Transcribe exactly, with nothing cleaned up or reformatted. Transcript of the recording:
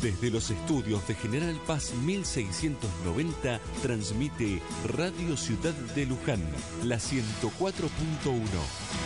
Desde los estudios de General Paz mil seiscientos noventa transmite Radio Ciudad de Luján, la ciento cuatro punto uno.